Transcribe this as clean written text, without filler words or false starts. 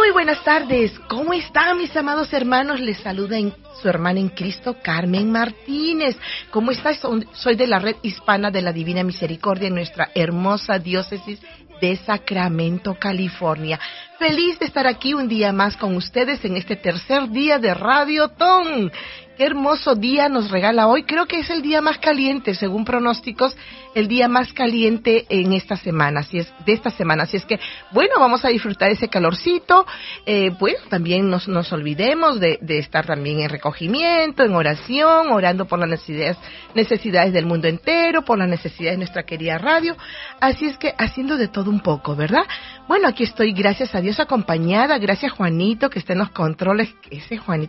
Muy buenas tardes, ¿cómo están mis amados hermanos? Les saluda su hermana en Cristo, Carmen Martínez. ¿Cómo estás? Soy de la Red Hispana de la Divina Misericordia en nuestra hermosa diócesis de Sacramento, California. Feliz de estar aquí un día más con ustedes en este tercer día de Radiotón. Qué hermoso día nos regala hoy. Creo que es el día más caliente, según pronósticos, el día más caliente en esta semana. Así es que, bueno, vamos a disfrutar ese calorcito. Bueno, también nos olvidemos de estar también en recogimiento, en oración, orando por las necesidades del mundo entero, por las necesidades de nuestra querida radio. Así es que, haciendo de todo un poco, ¿verdad? Bueno, aquí estoy, gracias a Dios, acompañada. Gracias, Juanito, que está en los controles. Ese Juanito